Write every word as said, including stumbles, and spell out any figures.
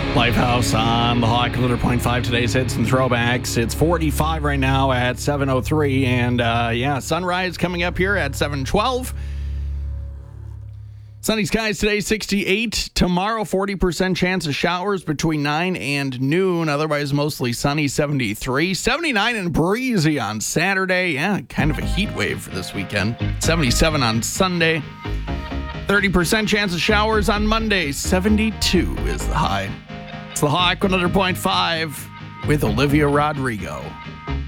Lifehouse on the Hawk, one hundred point five. Today's hits and throwbacks. It's forty-five right now at seven oh three. And uh, yeah, sunrise coming up here at seven twelve. Sunny skies today, sixty-eight. Tomorrow, forty percent chance of showers between nine and noon. Otherwise, mostly sunny, seventy-three. seventy-nine and breezy on Saturday. Yeah, kind of a heat wave for this weekend. seventy-seven on Sunday. thirty percent chance of showers on Monday. seventy-two is the high. It's the Hawk, one hundred point five with Olivia Rodrigo.